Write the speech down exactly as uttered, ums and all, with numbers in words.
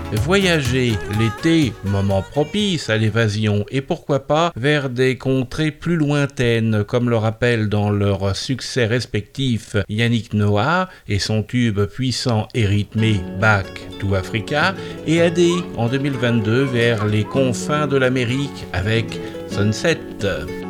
voyager l'été, moment propice à l'évasion, et pourquoi pas vers des contrées plus lointaines, comme le rappellent dans leurs succès respectifs Yannick Noah et son tube puissant et rythmé Back to Africa, et Adé en deux mille vingt-deux vers les confins de l'Amérique avec Sunset.